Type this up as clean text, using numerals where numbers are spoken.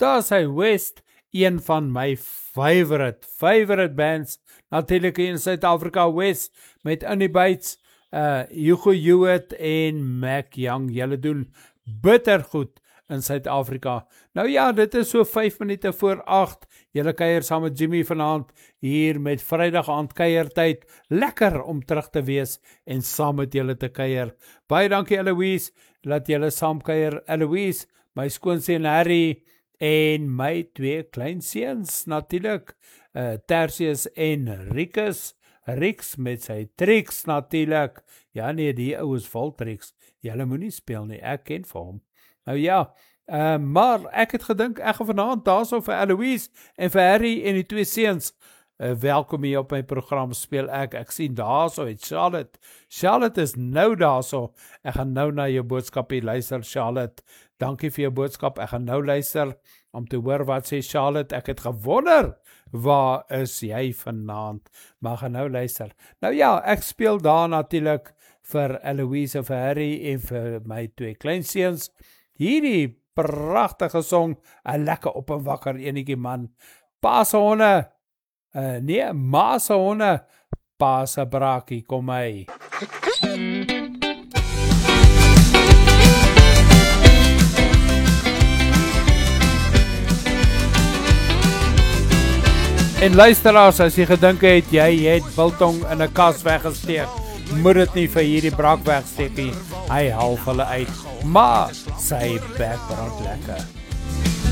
daar is hy West, een van my favorite bands, natuurlijk in Suid-Afrika, West, met Annie Bates, Hugo Hewitt en Mac Young, julle doen bitter goed in Suid-Afrika. Nou ja, dit is so 5 minute voor 8, julle kuier saam met Jimmy vanaand, hier met Vrydag aand kuiertyd, lekker om terug te wees, en saam met julle te kuier. Baie dankie Eloise, dat julle saam kuier, Eloise, my skoonseun Harry, en my 2 kleinseens, natuurlijk, Tertius en Rix met sy Trix natuurlijk, ja nee, die ou is vol Trix, julle moet nie speel nie, ek ken vir hom. Nou ja, maar ek het gedink, ek gaan vanaand daar so vir Eloise en vir Harry en die 2 seuns, welkom hier op my program speel ek sien daar so het Charlotte is nou daar so, ek gaan nou na jou boodskapie luister Charlotte, dankie vir jou boodskap, ek gaan nou luister, om te hoor wat sê Charlotte, ek het gewonder, waar is jy vanaand, maar gaan nou luister. Nou ja, ek speel daar natuurlijk vir Eloise, vir Harry en vir my 2 kleinseens, hierdie pragtige song, 'n lekker op en wakker enetjie man, Paase honde, Maase honde, Paase braakie, kom my. En luisteraars, as jy gedink het, jy het biltong in 'n kas weggesteek, moet dit nie vir hierdie braak wegsteek nie, hy half hulle uit, maar sy bek brand lekker.